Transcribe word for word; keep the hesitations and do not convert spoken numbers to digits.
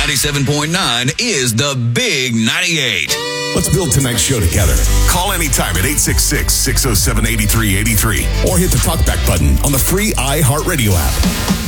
ninety-seven point nine is the Big ninety-eight. Let's build tonight's show together. Call anytime at eight six six, six oh seven, eight three eight three or hit the talkback button on the free iHeartRadio app.